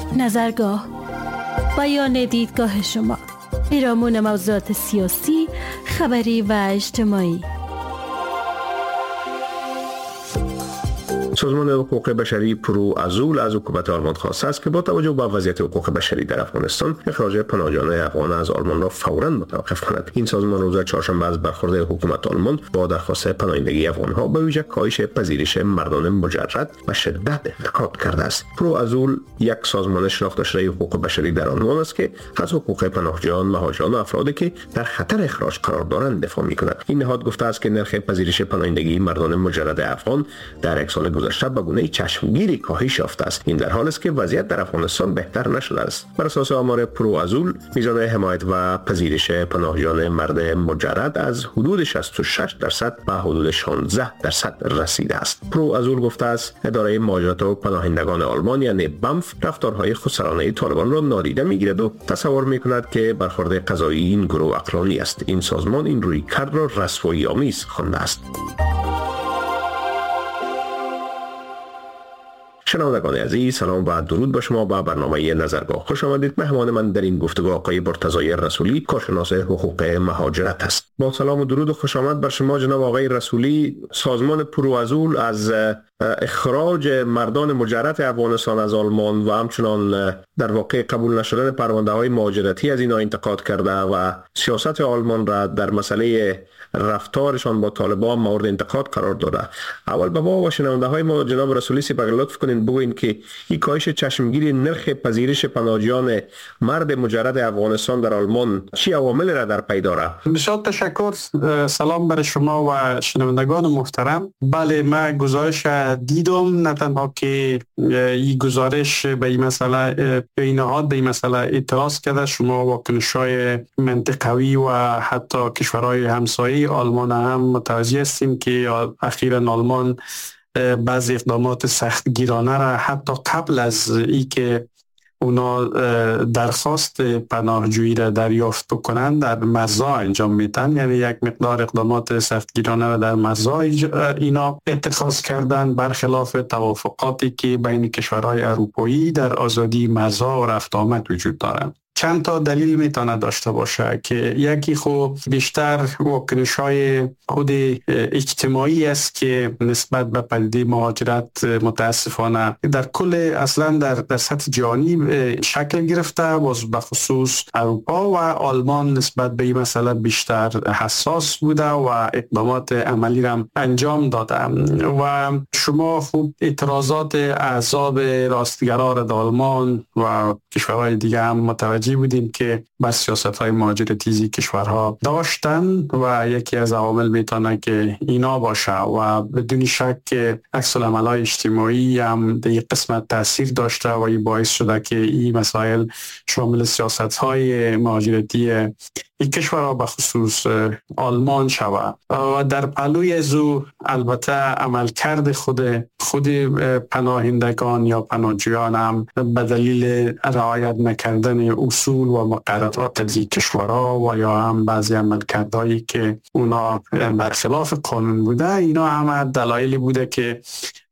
نظرگاه، بیان دیدگاه شما، پیرامون موضوعات سیاسی، خبری و اجتماعی. سازمان حقوق بشری پروازول از حکومت آلمان خواسته است که با توجه به وضعیت حقوق بشری در افغانستان اخراج پناهجویان افغان از آلمان را فوراً متوقف کند. این سازمان روز چهارشنبه از برخورد حکومت آلمان با درخواست پناهندگی افغان‌ها به ویژه کاهش پذیرش مردان مجرد و شدت انتقاد کرده است. پروازول یک سازمان شناخته شده حقوق بشری در آلمان است که از حقوق پناهجویان، مهاجران و افرادی که در خطر اخراج قرار دارند دفاع می‌کند. این نهاد گفته است که نرخ پذیرش پناهندگی مردان مجرد افغان در یک سال گذشته به گونه چشمگیری کاهش یافته است. این در حالی است که وضعیت در افغانستان بهتر نشده است. بر اساس آمار پروازول، میزان حمایت و پذیرش پناهجویان مرد مجرد از حدود 66% به حدود 16% رسیده است. پروازول گفته است اداره مهاجرت و پناهندگان آلمان یعنی بمف رفتارهای خسرانه طالبان را نادیده میگیرد و تصور میکند که برخورد قضایی این گروه عقلانی است. این سازمان این رویکرد را رسوایی خوانده است. شنوندگان عزیز، سلام و درود به شما. با برنامه نظرگاه خوش آمدید. مهمان من در این گفتگو آقای مرتضی رسولی، کارشناس حقوق مهاجرت است. با سلام و درود و خوش آمد بر شما جناب آقای رسولی. سازمان پروازول از اخراج مردان مجرد افغانستان از آلمان و همچنان در واقع قبول نشدن پرونده‌های مهاجرتی از اینا انتقاد کرده و سیاست آلمان را در مسئله رفتارشان با طالبان مورد انتقاد قرار داده. اول به ما و شنونده های ما جناب رسولی سپاس لطف کنین بگوین که این کاهش چشمگیری نرخ پذیرش پناهجویان مرد مجرد افغانستان در آلمان چی عوامل را در پی داره؟ بسیار تشکر. سلام برای شما و شنوندگان محترم. بله، من گزارش دیدم، نه تنها که این گزارش به این مسئله به این نهاد به این مسئله اعتراض کرده. شما واکنش‌های منطقوی و حتی کشورهای همسایه آلمان هم متوجه هستیم که اخیراً آلمان بعضی اقدامات سختگیرانه را حتی قبل از اینکه اونا درخواست پناهجویی را دریافت بکنند در مرزها انجام میدن. یعنی یک مقدار اقدامات سختگیرانه را در مرزها اینا اتخاذ کردن، برخلاف توافقاتی که بین کشورهای اروپایی در آزادی مرزها و رفت آمد وجود دارند. چند تا دلیل میتونه داشته باشه که یکی خب بیشتر واکنش‌های خود اجتماعی است که نسبت به پدیده مهاجرت متاسفانه در کل اصلا در سطح جهانی شکل گرفته، باز به خصوص اروپا و آلمان نسبت به این مسئله بیشتر حساس بوده و اقدامات عملی را انجام داده. و شما خوب اعتراضات احزاب راستگرا در آلمان و کشورهای دیگه هم متوجه بودیم که بر سیاست‌های مهاجرتی کشورها داشتن و یکی از عوامل میتونه که اینا باشه و بدون شک که عکس‌العمل‌های اجتماعی هم در یک قسمت تاثیر داشته و این باعث شده که این مسائل شامل سیاست‌های مهاجرتی این کشورها به خصوص آلمان شود. و در پهلوی ازو البته عملکرد خود پناهندگان یا پناهجویان هم به دلیل رعایت نکردن اصول و مقررات از این کشورها و یا هم بعضی عملکردهایی که اونا برخلاف قانون بوده، اینا هم دلایلی بوده که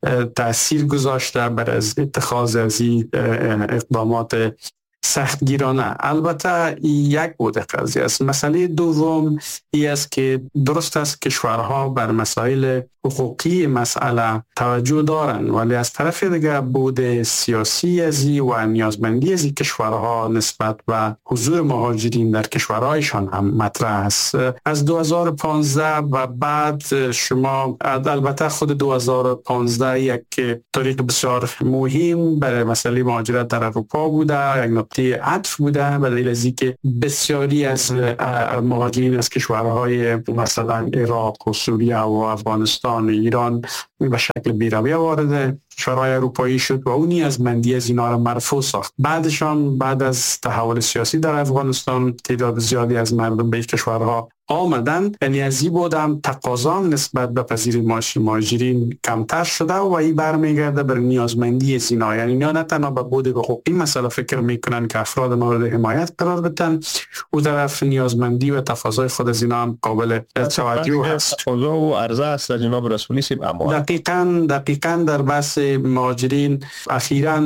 تأثیر گذاشته بر از اتخاذ از این اقدامات سختگیرانه. البته یک بوده قضیه است. مسئله دوم این است که درست است کشورها بر مسائل حقوقی مسئله توجه دارند، ولی از طرف دیگر بود سیاسی ازی و نیازمندی ازی کشورها نسبت به حضور مهاجرین در کشورهایشان هم مطرح است. از 2015 و بعد شما البته خود 2015 یک تاریخ بسیار مهم برای مسئله مهاجرت در اروپا بوده، یک نقطه عطف بوده به دلیل از اینکه بسیاری از مهاجرین از کشورهای مثلا عراق و سوریه و افغانستان، ایران به شکل بی‌رویه وارد کشورهای اروپایی شد و اون نیازمندی از اینا را مرفوع ساخت. بعد از تحول سیاسی در افغانستان تعداد زیادی از مردم به کشورها آمدن، یعنی از این بودم تقاضا نسبت به پذیری مهاجرین کمتر شده و این برمیگرده بر نیازمندی از اینا. یعنی اینا نه تنها به بود حقوقی مسئله فکر میکنن که افراد مورد حمایت قرار بدن، او طرف نیازمندی و تقاضای خود از اینا هم قابل توجه هست. تقاضا و عرضه است جناب رسولی سیب. دقیقاً در بحث مهاجرین اخیراً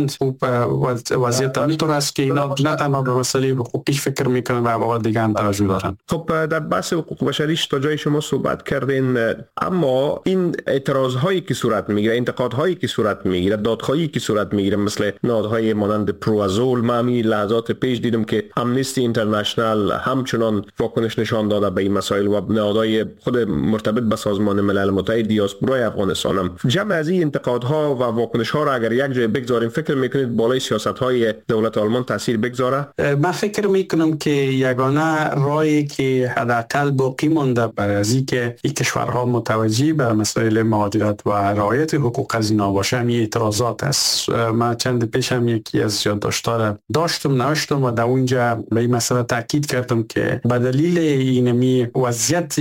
وضعیت همینطور است که اینا نه تنها به مسئله حقوقی فکر میکنن و موارد دیگه هم توجه دارن. خب در بحث حقوق بشریش تا جای شما صحبت کردین، اما این اعتراض هایی که صورت میگیره، انتقاد هایی که صورت میگیره، دادخواهی که صورت میگیره مثل نهادهای مانند پروازول، من همین لحظات پیش دیدم که امنیستی اینترنشنال همچنان واکنش نشان داده به این مسائل و نهادهای خود مرتبط به سازمان ملل متحد دیاسپورای افغانستان هم. جمع از این انتقادها و واکنش ها را اگر یک جای بگذاریم، فکر میکنید بالای سیاست های دولت آلمان تاثیر بگذاره؟ من فکر میکنم که یگانه راهی که حداقل باقی مونده برای از اینکه این کشورها متوجه به مسائل مهاجرت و رعایت حقوق از اینا باشه همین اعتراضات است. من چند پیش هم یکی از یادداشت‌ها داشتم نوشتم و در اونجا به این مسئله تاکید کردم که به دلیل اینمی وضعیت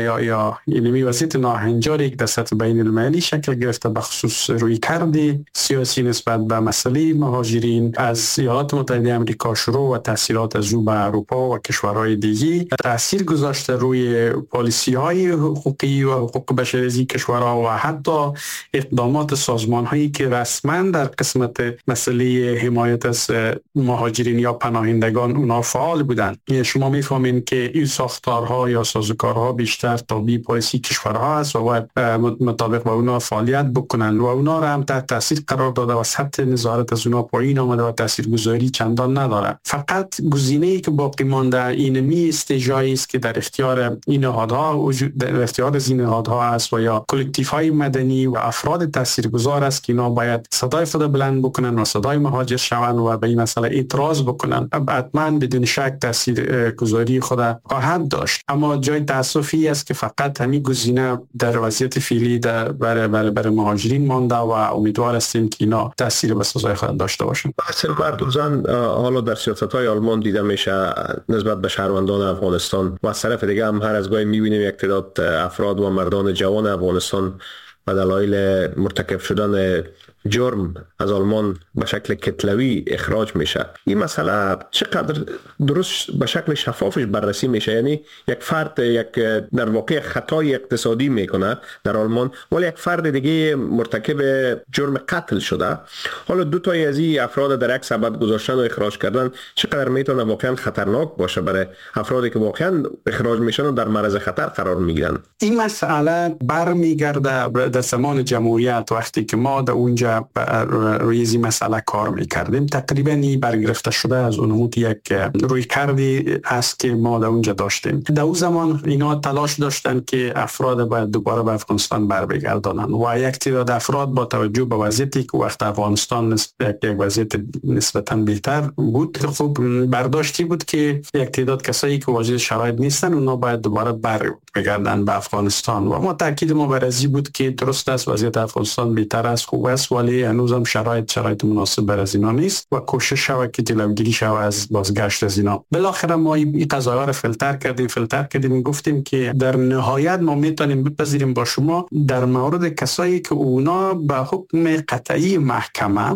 یا اینمی وضعیت ناهنجاری که در سطح بین المللی شکل گرفته به خصوص رویکرد سیاسی نسبت به مسئله مهاجرین از ایالات متحده آمریکا شروع و تاثیرات از او به اروپا و کشورهای دیگه تاثیر گذاشته روی پالیسی‌های حقوقی و حقوق بشری از این کشورها و حتی اقدامات سازمان‌هایی که رسما در قسمت مسئله حمایت از مهاجرین یا پناهندگان اونا فعال بودن. شما می‌فهمین که این ساختارها یا سازوکارها بیشتر تابع پالیسی کشورها است و باید مطابق با اونا فعالیت بکنن و اونا را هم تحت تاثیر قرار داده و سطح نظارت از اونا پایین آمده و تاثیرگذاری چندان نداره. فقط گزینه‌ای که باقی مانده اینمی استجایی است که در اختیار این نهادها در اختیار از این نهادها است و یا کلکتیوهای مدنی و افراد تاثیرگذار است که اینا باید صدای خود بلند بکنن و صدای مهاجر شوند و به این مسئله اعتراض بکنن. حتما بدون شک تاثیرگذاری خود خواهد داشت، اما جای تأسفی است که فقط همین گزینه در وضعیت فعلی برای مهاجرین مانده و امیدوار هستیم که اینا تاثیر به سزای خود داشته باشن. بحث مردوزان حالا در سیاست‌های آلمان دیده میشه نسبت به شهروندان افغانستان و از طرف دیگه هم هر از گاهی می‌بینیم یک تعداد افراد و مردان جوان افغانستان به دلایل مرتکب شدن جرم از آلمان به شکل کتلوی اخراج میشه. این مسئله چقدر درست به شکل شفافش بررسی میشه؟ یعنی یک فرد در واقع خطای اقتصادی میکنه در آلمان ولی یک فرد دیگه مرتکب جرم قتل شده، حالا دو تای از این افراد در یک سبد گذاشتن و اخراج کردن چقدر میتونه واقعا خطرناک باشه برای افرادی که واقعا اخراج میشن و در معرض خطر قرار میگیرن؟ این مسئله برمیگرده در زمان جمهوریت، وقتی که ما در اونجا روی این مسئله کار میکردیم. تقریبا برگرفته شده از اون یک روی کردی است که ما در اونجا داشتیم. در اون زمان اینا تلاش داشتن که افراد باید دوباره به افغانستان برگردانن و یک تعداد افراد با توجه به وضعیتی که وقت افغانستان یک وضعیت نسبتا بهتر بود، خب برداشتی بود که یک تعداد کسایی که واجد شرایط نیستن اونا باید دوباره برگردن به افغانستان و ما تاکید ما بر این بود که درست است وضعیت افغانستان بهتر است، خوب است، ولی هنوزم شرایط مناسب برای از اینا نیست و کوشش شود که جلوگیری شود از بازگشت از اینا. بالاخره ما این قضایا رو فیلتر کردیم گفتیم که در نهایت ما میتونیم بپذیریم با شما در مورد کسایی که اونا به حکم قطعی محکمه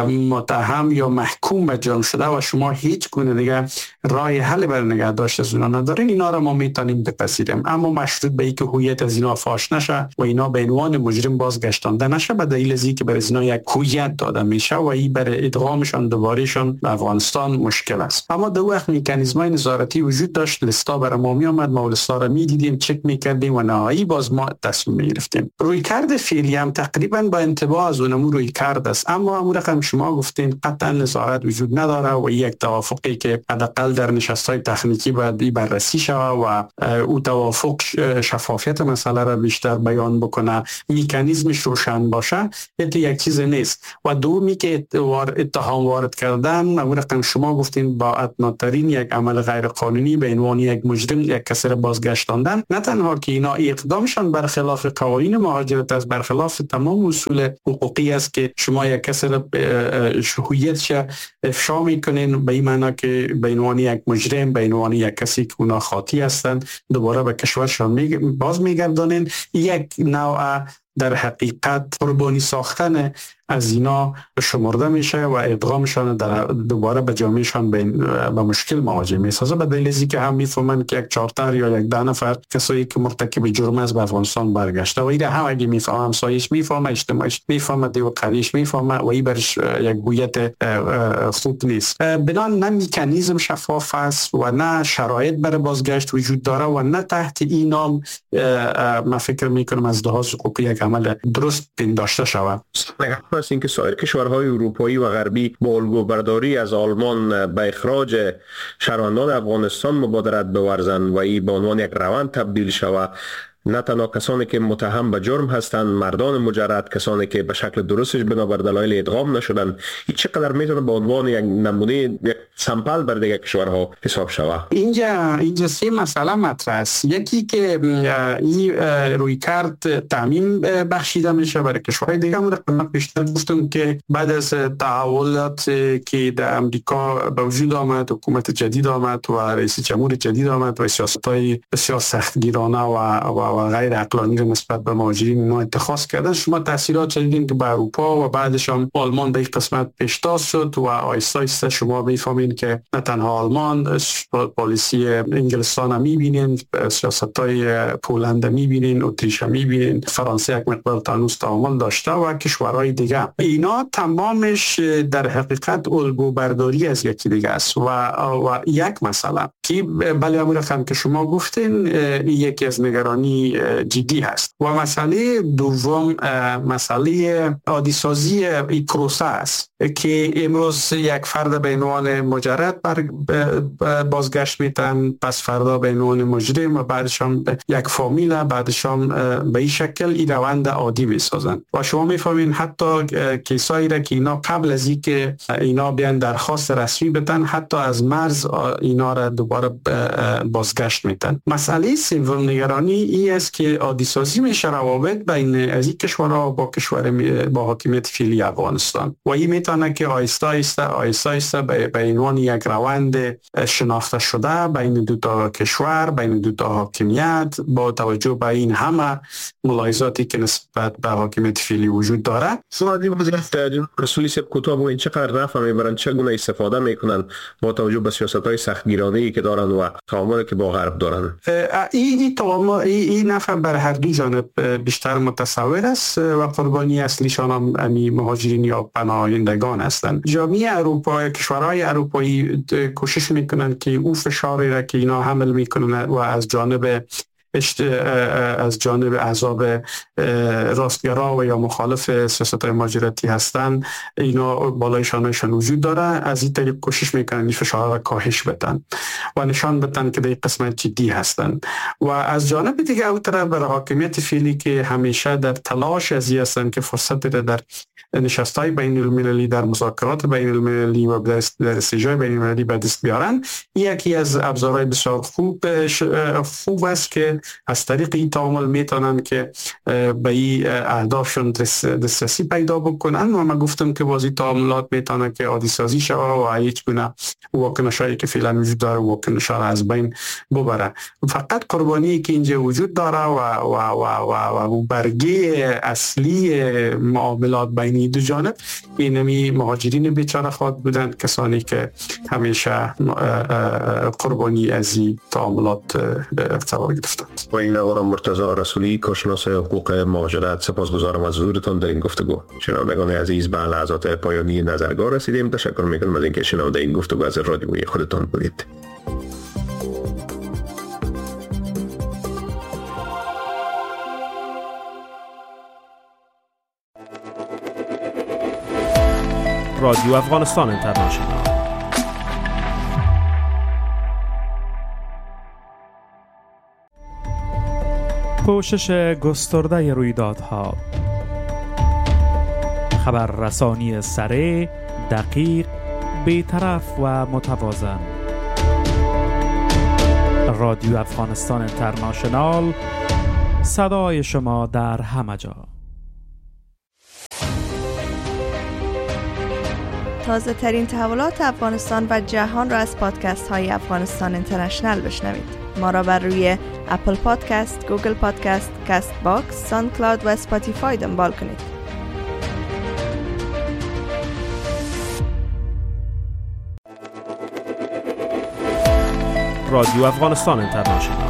متهم یا محکوم به جرم شده و شما هیچ گونه دیگه راه حل برای نگهداشت از اونا ندارین، اینا رو ما میتونیم بپذیریم، اما مشروط به اینکه هویت از اینا فاش نشه و اینا به عنوان مجرم بازگشتانده نشه به دلیل از اینکه برای اینا یک هویت داده میشه و این برای ادغامشان دوبارهشان به افغانستان مشکل است. اما در وقت مکانیزم‌های نظارتی وجود داشت، لیستا برای ما می اومد، ما لیستا رو میدیدیم، چک میکردیم و نهایی باز ما تصمیم میگرفتیم. رویکرد فعلی هم تقریبا با انتباه از اونمون رویکرد است، اما همون رقم شما گفتین قطعا نظارت وجود نداره و یک توافقی که حداقل در نشست‌های تکنیکی باید بررسی شود و او توافق شفافیت مسئله را بیشتر بیان بکنه، مکانیزمش روشن باشه. یک چیز نیست. و دومی که اتهام وارد کردن، اون رقم شما گفتین با ادناترین یک عمل غیر قانونی به عنوان یک مجرم، یک کسی را بازگشتاندن. نه تنها که اینا اقدامشان برخلاف قوانین مهاجرت است، برخلاف تمام اصول حقوقی است که شما یک کسی را هویتش افشا میکنین به این معنی که به عنوان یک مجرم، به عنوان یک کسی که اونا خاطی هستند دوباره به کشورشان باز میگردانین. یک نوع در حقیقت قربانی ساختن از اینا شمرده میشه و ادغامشان دوباره به جامعهشان به مشکل مواجه میسازه، به دلیل اینکه هم میفهمن که یک 4 یا یک 10 نفر کسایی که مرتکب جرم است به افغانستان برگشته و اینا هم اگه میفهمم سایش میفهمه، اجتماعش میفهمه، دیو قریش میفهمه و این برش یک هویت خوب نیست. بنان نه مکانیزم شفاف است و نه شرایط برای بازگشت وجود داره و نه تحت این نام من فکر میکنم از لحاظ حقوقی یک عمل درست پنداشته شود. است اینکه سایر کشورهای اروپایی و غربی با الگوبرداری از آلمان به اخراج شهروندان افغانستان مبادرت بورزند و این به عنوان یک روند تبدیل شود. نه تنها کسانی که متهم به جرم هستند، مردان مجرد، کسانی که به شکل درستش بنابر دلایل ادغام نشدن، این چقدر میتونه به عنوان یک نمونه، یک سامپل بر دیگر کشورها حساب شود؟ اینجا سه مسئله مطرح است. یکی که این روی کرد تعمیم بخشیده میشه برای کشورهای دیگه. من پیشتر گفتم که بعد از تحولات که در امریکا به وجود آمد، حکومت جدید آمد و رئیس جمهور جدید آمد و سیاست‌های بسیار سختگیرانه و غیر عقلانی رو نسبت به مهاجرین ما اتخاذ کردن، شما تاثیرات شدیدین که به اروپا و بعدش هم آلمان به این قسمت پیشتاز شد و آیسته آیسته شما میفهمین که نه تنها آلمان، پالیسی انگلستان هم میبینین، سیاست‌های پولند میبینین، اتریش هم میبینین، فرانسه یک مقدار تنوز تعامل داشته و کشورهای دیگه. اینا تمامش در حقیقت الگو برداری از یکی دیگه است و یک مسئله که بله همون رقم که شما گفتین یکی از نگرانی جدی هست. و مسئله دوم مسئله عادی سازی این پروسه است که امروز یک فرد به عنوان مجرد بازگشت میتن، پس فردا به عنوان مجرم و بعدش هم یک فامیل، بعدش هم به این شکل این روند عادی میسازن. و شما میفهمین حتی کیسایی را که اینا قبل از اینکه اینا بیان درخواست رسمی بدن، حتی از مرز اینا را دوباره بازگشت میتن. مسئله سوم نگرانی این است که عادی سازی میشه روابط بین از این کشورها با کشور با حاکمیت فعلی افغانستان و این میتونه که آیسته آیسته به عنوان یک روند شناخته شده بین دو تا کشور، بین دو تا حاکمیت، با توجه به این همه ملاحظاتی که نسبت به حاکمیت فعلی وجود داره. سوادی وزارت رسولی سب کوتاه و این چقدر رفع میبرن، چگونه استفاده میکنن با توجه به سیاست‌های سختگیرانه‌ای که دارن و تعاملی که با غرب دارن؟ این نفع بر هر دو جانب بیشتر متصور است و قربانی اصلیشان هم مهاجرین یا پناهندگان هستند. جامعه اروپا، کشورهای اروپایی کوشش میکنن که او فشاری را که اینا حمل میکنن و از جانب احزاب راستگرا و یا مخالف سیاست‌های مهاجرتی هستند، اینا بالایشانشان وجود داره، از این طریق کوشش میکنن این فشار را کاهش بدن و نشان بدن که در قسمت جدی هستند. و از جانب دیگه او طرف برای حاکمیت فعلی که همیشه در تلاش از این هستند که فرصت در نشست‌های بین المللی، در مذاکرات بین المللی و در استجابت بین المللی به دست بیارن، یکی از ابزارهای بسیار خوب است که از طریق این تعامل میتونن که به این اهدافشون دسترسی پیدا بکنن. و من گفتم که بازی تعاملات میتونه که عادی سازی شود و هیچ گونه واکنشایی که فعلا وجود داره واکنش‌ها را از بین ببره. فقط قربانی که اینجا وجود داره و برگه اصلی معاملات بین دو جانب اینمی مهاجرین بیچاره خود بودند، کسانی که همیشه قربانی از این تعاملات قرار گرفتند. با این آقای مرتضی رسولی، کارشناس حقوق مهاجرت، سپاسگزارم از حضورتان در این گفتگو. شنوندگان عزیز، به لحظات پایانی نظرگاه رسیدیم. تشکر میکنم از اینکه شنونده این گفتگو از رادیوی خودتان بودید. رادیو افغانستان اینترنشنال. پوشش گسترده رویدادها، خبررسانی سریع، دقیق، بی‌طرف و متوازن. رادیو افغانستان اینترنشنال، صدای شما در همه جا. تازه ترین تحولات افغانستان و جهان را از پادکست های افغانستان اینترنشنال بشنوید. ما را بر روی اپل پادکست، گوگل پادکست، کاست باکس، ساوند کلاود و اسپاتیفای دنبال کنید. رادیو افغانستان اینترنشنال.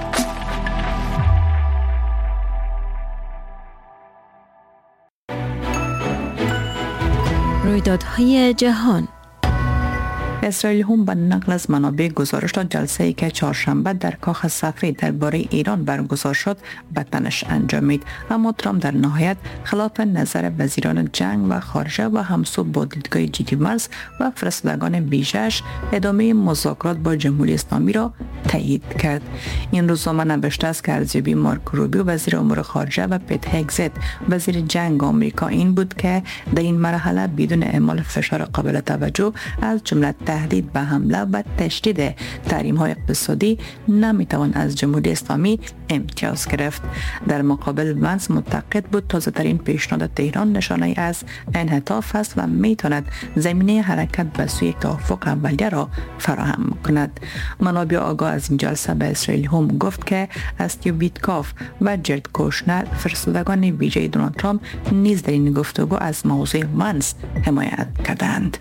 رویدادهای جهان. اسرائیل هم به نقل از منابع گزارش داد جلسه‌ای که چهارشنبه در کاخ سفید درباره ایران برگزار شد به تنش انجامید، اما ترامپ در نهایت خلاف نظر وزیران جنگ و خارجه و همسو با دیدگاه جدی مرز و فرستادگان ویژه‌اش ادامه مذاکرات با جمهوری اسلامی را تایید کرد. این روزنامه نوشته است که ارزیابی مارک روبیو وزیر امور خارجه و پیت هگزت وزیر جنگ آمریکا این بود که در این مرحله بدون اعمال فشار قابل توجه از جمله تهدید به حمله و تشدید تحریم‌های اقتصادی نمیتوان از جمهوری اسلامی امتیاز گرفت. در مقابل ونس معتقد بود تازه‌ترین پیشنهاد تهران نشانه‌ای از انعطاف است و میتواند زمینه حرکت به سوی توافق اولیه را فراهم کند. منابع آگاه از این جلسه به اسرائیل هم گفت که استیو ویتکاف و جرد کوشنر فرستادگان ویژه دونالد ترامپ نیز در این گفتگو از موضوع ونس حمایت کردند.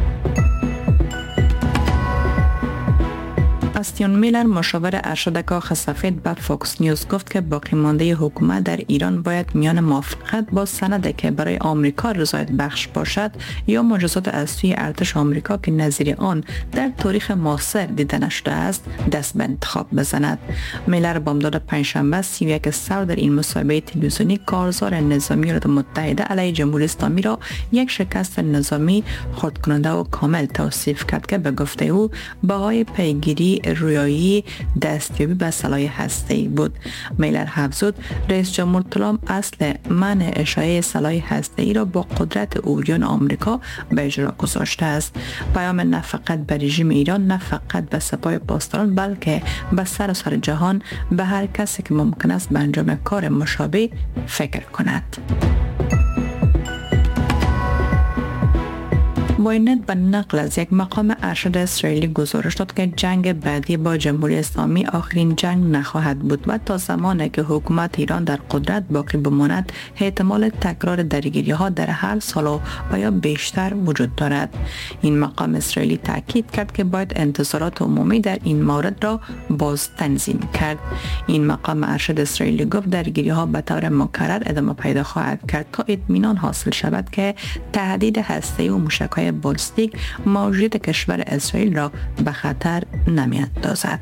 استیون میلر مشاور ارشد کاخ سفید به فاکس نیوز گفت که باقی مانده حکومت در ایران باید میان موافقت با سندی که برای آمریکا رضایت بخش باشد یا معجزات اصلی ارتش آمریکا که نظیر آن در تاریخ معاصر دیده نشده است دست به انتخاب بزند. میلر بامداد پنجشنبه 31 سال در این مصاحبه تلویزیونی کارزار نظامی ایالات متحده علیه جمهوری اسلامی را یک شکست نظامی خردکننده و کامل توصیف کرد که به گفته او بهای پیگیری رویایی دستیابی به سلاح هسته‌ای بود. میلر افزود رئیس جمهور ترامپ اصل منع اشاعه سلاح هسته‌ای را با قدرت اوریان آمریکا به اجرا گذاشته است. پیام نه فقط به رژیم ایران، نه فقط به سپاه پاسداران، بلکه به سراسر جهان، به هر کسی که ممکن است به انجام کار مشابه فکر کند. واینت به نقل از یک مقام ارشد اسرائیلی گزارش داد که جنگ بعدی با جمهوری اسلامی آخرین جنگ نخواهد بود و تا زمانی که حکومت ایران در قدرت باقی بماند احتمال تکرار درگیری ها در هر سال و یا بیشتر وجود دارد. این مقام اسرائیلی تاکید کرد که باید انتظارات عمومی در این مورد را باز تنظیم کرد. این مقام ارشد اسرائیلی گفت درگیری ها به طور مکرر ادامه پیدا خواهد کرد تا اطمینان حاصل شود که تهدید هسته‌ای و موشک‌های بالستیک موجودیت کشور اسرائیل را به خطر نمی‌اندازد.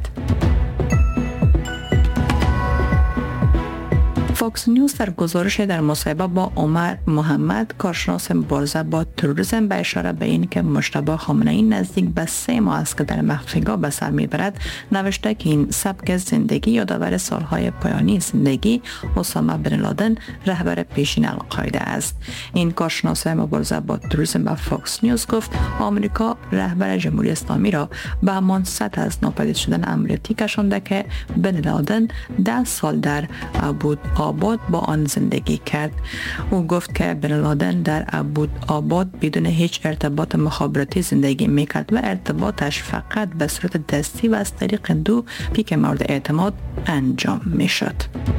فاکس نیوز در گزارش در مصاحبه با عمر محمد کارشناس مبارزه با تروریسم به اشاره به این که مجتبی خامنه‌ای نزدیک به 3 ماه است که در مخفیگاه به سر میبرد نوشته که این سبک زندگی یادآور سالهای پایانی زندگی اسامه بن لادن رهبر پیشین القاعده است. این کارشناس مبارزه با تروریسم به فاکس نیوز گفت آمریکا رهبر جمهوری اسلامی را به همان سطح از ناپدید شدن عملیاتی کشانده که بن لادن 10 سال در ابوآباد با آن زندگی کرد. او گفت که بن لادن در ابوآباد بدون هیچ ارتباط مخابراتی زندگی میکرد و ارتباطش فقط به صورت دستی و از طریق 2 پیک مورد اعتماد انجام میشد.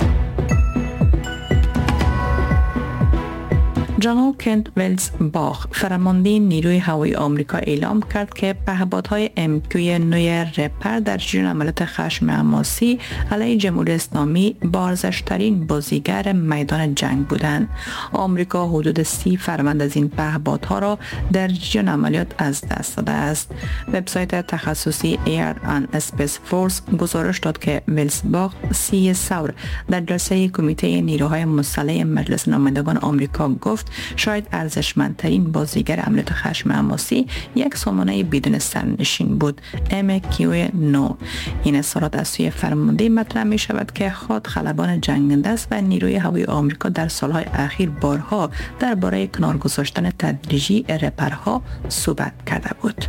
جنرال کنت ویلز باخ فرمانده نیروی هوایی آمریکا اعلام کرد که پهپادهای MQ 9 رپر در جریان عملیات خشم حماسی علیه جمهوری اسلامی بارزشترین بازیگر میدان جنگ بودند. آمریکا حدود 30 فرماند از این پهپادها را در جریان عملیات از دست داده است. وبسایت تخصصی Air and Space Force گزارش داد که ویلز باخ 30 ثور در جلسه کمیته نیروهای مسلح مجلس نمایندگان آمریکا گفت شاید ارزشمندترین بازیگر عملیات خشم حماسی یک سامانه بدون سرنشین بود، MQ-9. این اظهارات از سوی فرمانده مطرح می شود که خود خلبان جنگنده است و نیروی هوایی آمریکا در سالهای اخیر بارها درباره کنار گذاشتن تدریجی رپرها صحبت کرده بود.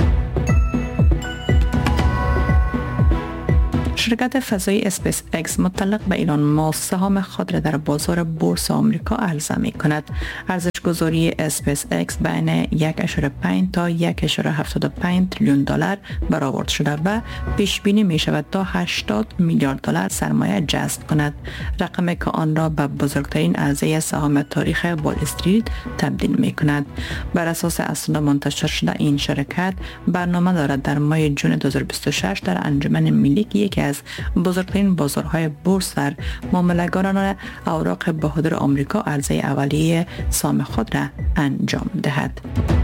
شرکت فضایی اسپیس اکس متعلق به ایلان ماسک سهام خود را در بازار بورس آمریکا عرضه می کند. ارزش گذاری اسپیس اکس بین 1.5 تا 1.75 تریلیون دلار برآورد شده و پیش بینی می شود تا 80 میلیارد دلار سرمایه جذب کند، رقمی که آن را به بزرگترین عرضه سهام تاریخ وال استریت تبدیل می کند. بر اساس اسناد منتشر شده این شرکت برنامه دارد در ماه جون 2026 در انجمن ملی که یکی از بزرگترین بازارهای بورس در معامله‌گران اوراق بهادار آمریکا عرضه اولیه سهام خود را انجام دهد.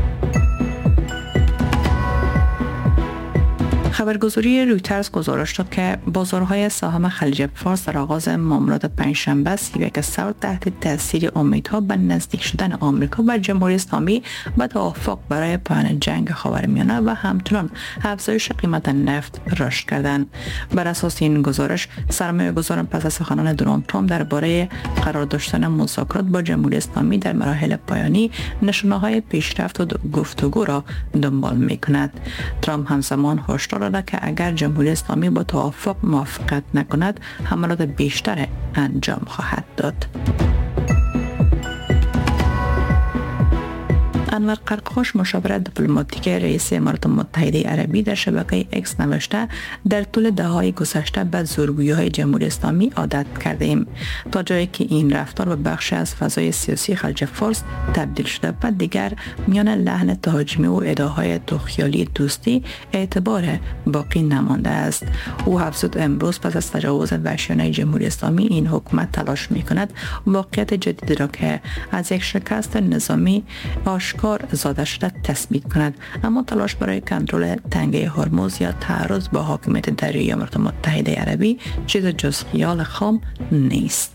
خبرگزاری رویترز گزارش داد که بازارهای سهام خلیج فارس در آغاز معاملات پنجشنبه 31 سال تحت تاثیر امیدها به نزدیک شدن آمریکا و جمهوری اسلامی به توافق برای پایان جنگ خاورمیانه و همچنان افزایش قیمت نفت رشد کردند. بر اساس این گزارش سرمایه‌گذاران پس از سخنان دونالد ترامپ درباره قرار داشتن مذاکرات با جمهوری اسلامی در مراحل پایانی نشانه‌های پیشرفت و گفتگو را دنبال می‌کند. ترامپ همزمان هشدار داده که اگر جمهوری اسلامی با توافق موافقت نکند حملات بیشتر انجام خواهد داد. انور قرقاش مشاور دیپلماتیک رئیس امارات متحده عربی در شبکه اکس نوشته در طول دهه‌های گذشته به زورگویی‌های جمهوری اسلامی عادت کرده ایم تا جایی که این رفتار به بخشی از فضای سیاسی خلیج فارس تبدیل شده و دیگر میان لحن تهاجمی و ادعاهای توخیالی دوستی اعتبار باقی نمانده است. او افزود امروز پس از تجاوز وحشیانه جمهوری اسلامی این حکومت تلاش می‌کند واقعیت جدیدی را که از یک شکست نظامی آشکار زاده شده تثبیت کند، اما تلاش برای کنترل تنگه هرمز یا تعرض با حاکمیت دریایی امارات متحده عربی چیز جز خیال خام نیست.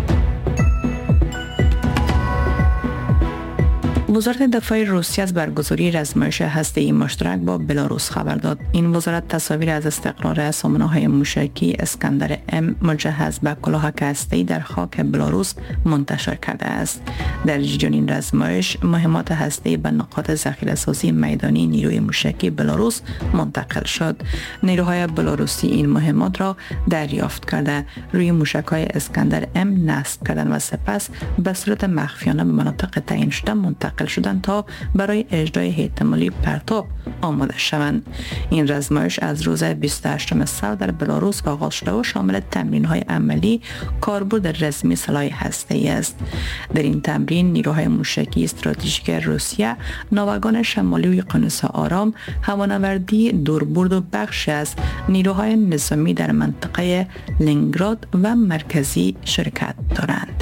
وزارت دفاع روسیه از برگزاری رزمایش هسته‌ای مشترک با بلاروس خبر داد. این وزارت تصاویر از استقرار سامانه‌های موشکی اسکندر ام مجهز به کلاهک هسته‌ای در خاک بلاروس منتشر کرده است. در جریان این رزمایش مهمات هسته‌ای به نقاط ذخیره‌سازی میدانی نیروی موشکی بلاروس منتقل شد. نیروهای بلاروسی این مهمات را دریافت کرده، روی موشک‌های اسکندر ام نصب کردند و سپس به صورت مخفیانه به مناطق تعیین شده منتقل شدند تا برای اجرای احتمالی پرتاب آماده شوند. این رزمایش از روز 28 سال در بلاروس آغاز شده و شامل تمرین‌های عملی کاربرد رزمی سلاح هسته‌ای است. در این تمرین نیروهای موشکی استراتژیک روسیه ناوگان شمالی و اقیانوس آرام، هوانوردی دوربرد و بخشی از نیروهای نظامی در منطقه لنینگراد و مرکزی شرکت دارند.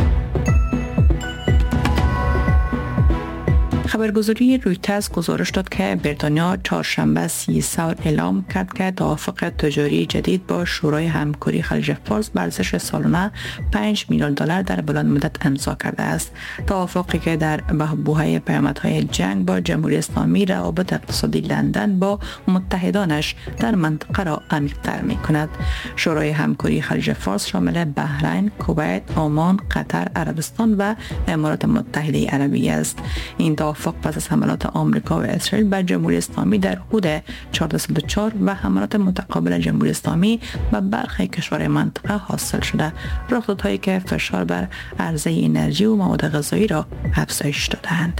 خبرگزاری رویترز گزارش داد که بریتانیا چهارشنبه 30 سال اعلام کرد که توافق تجاری جدید با شورای همکاری خلیج فارس به ارزش سالانه 5 میلیارد دلار در بلند مدت امضا کرده است. توافقی که در بحبوحه پیامدهای جنگ با جمهوری اسلامی روابط اقتصادی لندن با متحدانش در منطقه را عمیق‌تر می‌کند. شورای همکاری خلیج فارس شامل بحرین، کویت، عمان، قطر، عربستان و امارات متحده عربی است. این توافق پس از حملات آمریکا و اسرائیل بر جمهوری اسلامی در حدود 1404 و حملات متقابل جمهوری اسلامی و برخی کشورهای منطقه حاصل شده، رخدادهایی که فشار بر عرضه انرژی و مواد غذایی را افزایش دادند.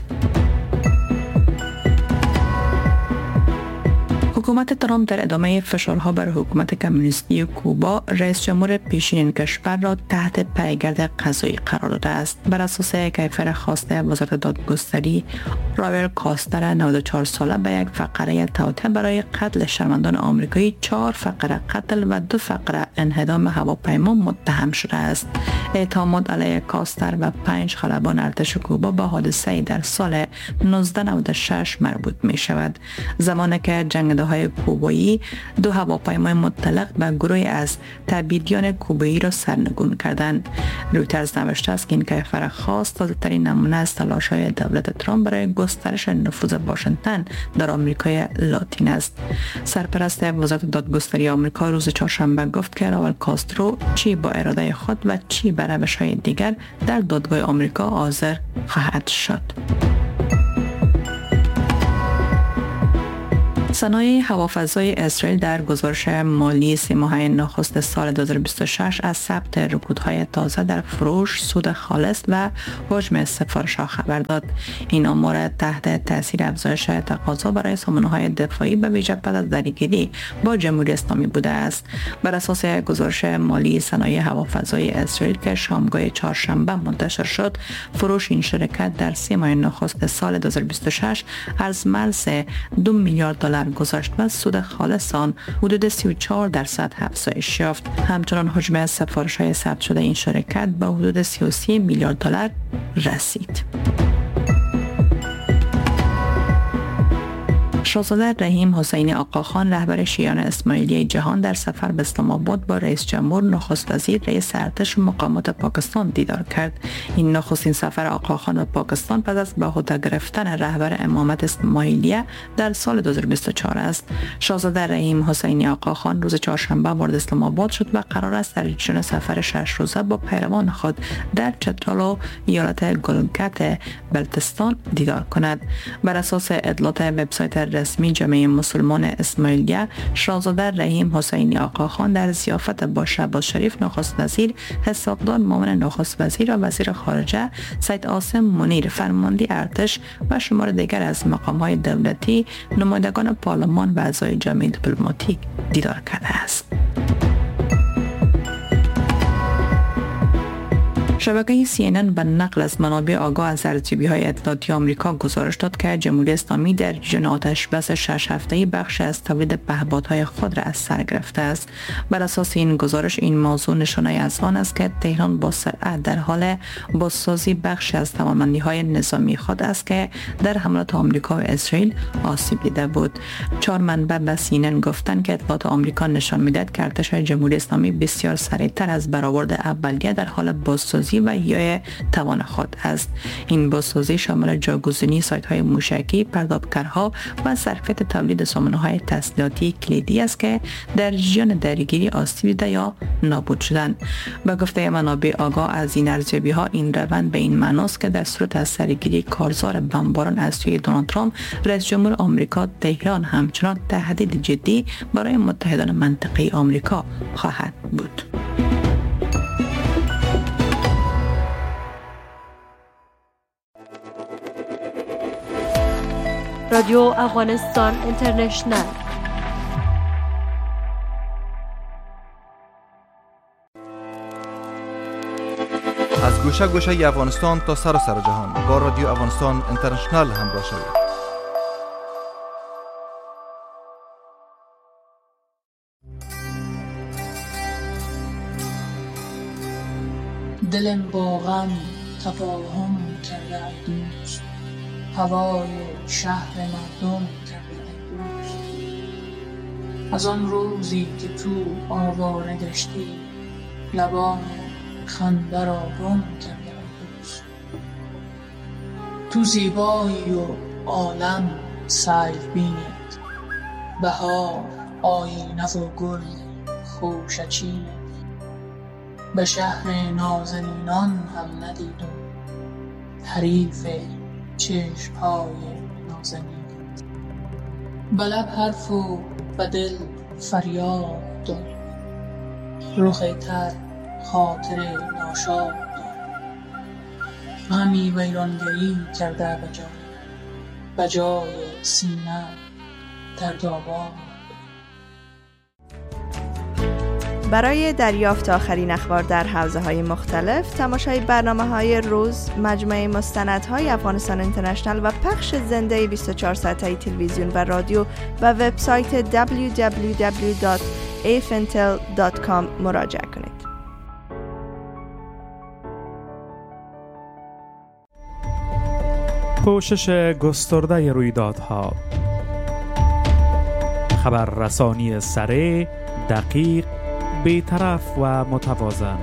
حکومت ترامپ در ادامه فشارها بر حکومت کمونیستی کوبا رئیس جمهور پیشین کشور را تحت پیگرد قضایی قرار داده است. بر اساس کیفر خواسته وزارت دادگستری، رابرت کاستر 94 ساله به یک فقره توطئه برای قتل شهروندان آمریکایی 4 فقره قتل و 2 فقره انهدام هواپیما متهم شده است. اتهامات علیه کاستر و 5 خلبان ارتش کوبا به حادثه در سال 1996 مربوط می شود، زمانی که جنگنده های کوبایی 2 هواپیمای مطلق به گروهی از تبعیدیان کوبایی را سرنگون کردند. رویترز نوشته است که این کیفر خاص تازه‌ترین نمونه از تلاش‌های دولت ترامپ برای گسترش نفوذ واشنگتن در آمریکای لاتین است. سرپرست وزارت دادگستری آمریکا روز چهارشنبه گفت که راول کاسترو چی با اراده خود و چی به روش‌های دیگر در دادگاه آمریکا حاضر خواهد شد. صنایع هوافضای اسرائیل در گزارش مالی 3 ماهه نخست سال 2026 از ثبت رکودهای تازه در فروش، سود خالص و حجم سفارش‌ها خبر داد. این آمار تحت تاثیر افزایش تقاضا برای سامانه‌های دفاعی به ویژه بعد از درگیری با جمهوری اسلامی بوده است. بر اساس گزارش مالی صنایع هوافضای اسرائیل که شامگاه چهارشنبه منتشر شد، فروش این شرکت در 3 ماه نخست سال 2026 از مرز 2 میلیارد دلار گذشت و سود خالص آن حدود 34% افزایش یافت. همچنان حجم سفارش‌های ثبت شده این شرکت به حدود 33 میلیارد دلار رسید. شاهزاده رحیم حسینی آقاخان رهبر شیعیان اسماعیلی جهان در سفر به اسلام آباد با رئیس جمهور، نخست وزیر، رئیس ارتش مقامات پاکستان دیدار کرد. این نخستین سفر آقاخان به پاکستان پس از به عهده گرفتن رهبر امامت اسماعیلیه در سال 2024 است. شاهزاده رحیم حسینی آقاخان روز چهارشنبه وارد اسلام آباد شد و قرار است در جریان سفر 6 روزه با پیروان خود در چترال و ایالت گلگت بلتستان دیدار کند. بر اساس اطلاعات وبسایت رسمی جامعه مسلمان اسماعیلیه، شاهزاده رحیم حسینی آقاخان در ضیافت با شهباز شریف نخست وزیر، حسابدار معاون نخست وزیر و وزیر خارجه سید عاصم منیر فرمانده ارتش و شمار دیگر از مقام‌های دولتی، نمایندگان پارلمان و اعضای جامعه دیپلماتیک دیدار کرده است. شبکه CNN به نقل از منابع آگاه از ارزیابی‌های اطلاعاتی آمریکا گزارش داد که جمهوری اسلامی در جریان آتش‌بس 6 هفته‌ای بخش از تولید پهپادهای خود را از سر گرفته است. بر اساس این گزارش، این موضوع نشانه از آن است که تهران با سرعت در حال بازسازی بخش از توانمندی‌های نظامی خود است که در حملات آمریکا و اسرائیل آسیب دیده بود. 4 منبع به CNN گفتند که اطلاعات آمریکا نشان می‌دهد که ارتش جمهوری اسلامی بسیار سریعتر از برآورد اولیه در حال بازسازی و یا توان خود است. این بازسازی شامل جاگزینی سایت‌های موشکی، پردابکارها و ظرفیت تولید سامانه‌های تسلیحاتی کلیدی است که در جریان درگیری آسیب دیده یا نابود شدند. به گفته منابع آگاه از این ارزیابی‌ها، این روند به این معنی است که در صورت از سرگیری کارزار بمباران از سوی دونالد ترامپ، رئیس جمهور آمریکا، تهران همچنان تهدید جدی برای متحدان منطقه‌ای آمریکا خواهد بود. رادیو افغانستان اینترنشنل. از گوشه گوشه افغانستان تا سراسر جهان با رادیو افغانستان اینترنشنل همراه شوید. دلم با غم تفاهم کرده دوست، هوای شهر مردم کرده دوست. از آن روزی که تو آواره گشتی، لبان خنده را گم کرده دوست. تو زیبایی و عالم سیل بینید، بهار آینه و گل خوشچینه. به شهر نازنینان هم ندیدم، حریف چشم‌های نازنین. به لب حرف و به دل فریاد دار، رخ تر خاطر ناشاد دار. غمی ویرانگری کرده به جای سینه دردآباد. برای دریافت آخرین اخبار در حوزه‌های مختلف، تماشای برنامه‌های روز، مجموعه مستندهای افغانستان اینترنشنل و پخش زنده 24 ساعته تلویزیون و رادیو و وبسایت www.afintel.com مراجعه کنید. پوشش گسترده رویدادها، خبررسانی سریع، دقیق، بی‌طرف و متوازن.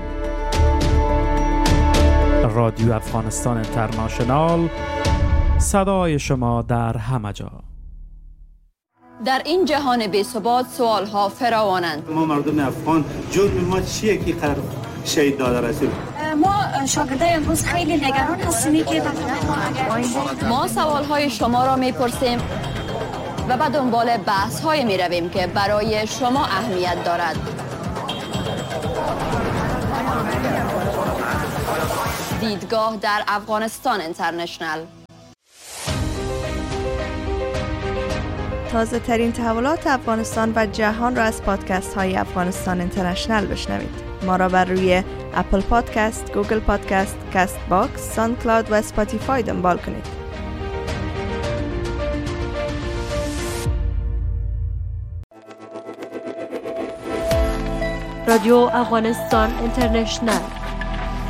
رادیو افغانستان اینترنشنال، صدای شما در همه جا. در این جهان بی‌ثبات سوال‌ها فراوانند. ما مردم افغان جرم ما چیه که قرار شهید داده رسول؟ ما شاگردای امروز خیلی نگران هستیم که ما سوال‌های شما را می‌پرسیم و به دنبال بحث‌های می‌رویم که برای شما اهمیت دارد. دیدگاه در افغانستان اینترنشنل. تازه ترین تحولات افغانستان و جهان را از پادکست های افغانستان اینترنشنل بشنوید. ما را بر روی اپل پادکست، گوگل پادکست، کاست باکس، ساند کلاود و اسپاتیفای دنبال کنید. رادیو افغانستان اینترنشنل